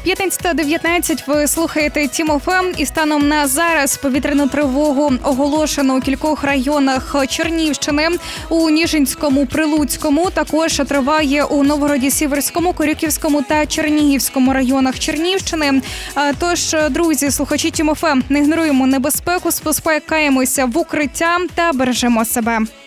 15:19 ви слухаєте Тім ФМ, і станом на зараз повітряну тривогу оголошено у кількох районах Чернігівщини, у Ніжинському, Прилуцькому, також триває у Новгороді-Сіверському, Корюківському та Чернігівському районах Чернігівщини. Тож, друзі, слухачі Тім ФМ, не ігноруємо небезпеку, спускаємося в укриття та бережемо себе.